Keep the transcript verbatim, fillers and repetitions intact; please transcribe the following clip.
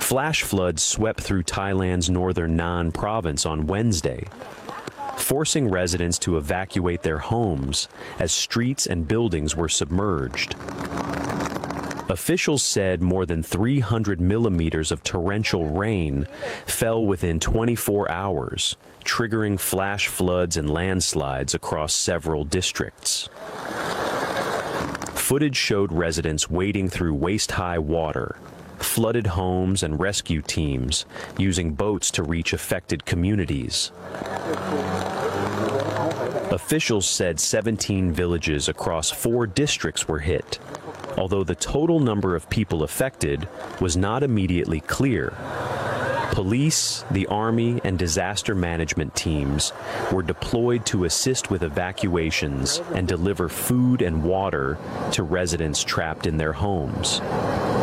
Flash floods swept through Thailand's northern Nan province on Wednesday, forcing residents to evacuate their homes as streets and buildings were submerged. Officials said more than three hundred millimeters of torrential rain fell within twenty-four hours, triggering flash floods and landslides across several districts. Footage showed residents wading through waist-high water, flooded homes, and rescue teams using boats to reach affected communities. Officials said seventeen villages across four districts were hit, although the total number of people affected was not immediately clear. Police, the Army, and disaster management teams were deployed to assist with evacuations and deliver food and water to residents trapped in their homes.